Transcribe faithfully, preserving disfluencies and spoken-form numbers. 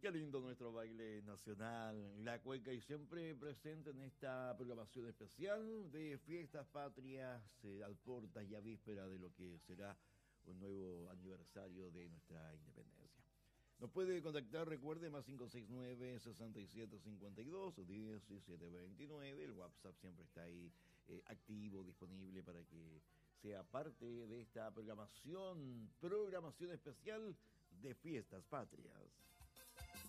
qué lindo nuestro baile nacional, la cueca, y siempre presente en esta programación especial de Fiestas Patrias, eh, al portas y a víspera de lo que será un nuevo aniversario de nuestra independencia. Nos puede contactar, recuerde, más cinco seis nueve, seis siete cinco dos, diecisiete veintinueve. El WhatsApp siempre está ahí eh, activo, disponible para que sea parte de esta programación, programación especial de Fiestas Patrias.